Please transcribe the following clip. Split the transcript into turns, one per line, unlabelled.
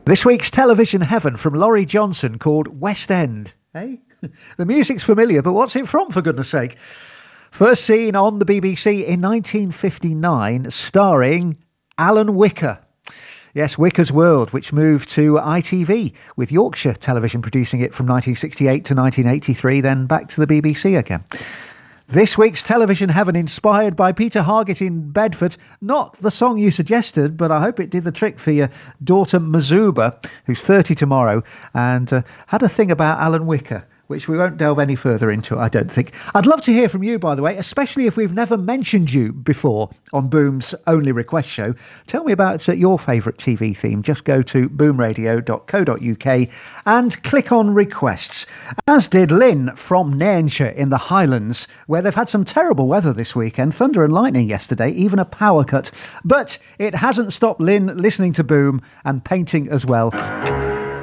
This week's television heaven from Laurie Johnson called West End. Eh? The music's familiar, but what's it from, for goodness sake? First seen on the BBC in 1959, starring Alan Wicker. Yes, Wicker's World, which moved to ITV, with Yorkshire Television producing it from 1968 to 1983, then back to the BBC again. This week's television heaven inspired by Peter Hargett in Bedford. Not the song you suggested, but I hope it did the trick for your daughter Mazuba, who's 30 tomorrow, and had a thing about Alan Wicker, which we won't delve any further into, I don't think. I'd love to hear from you, by the way, especially if we've never mentioned you before on Boom's Only Request show. Tell me about your favourite TV theme. Just go to boomradio.co.uk and click on requests. As did Lynn from Nairnshire in the Highlands, where they've had some terrible weather this weekend. Thunder and lightning yesterday, even a power cut. But it hasn't stopped Lynn listening to Boom and painting as well.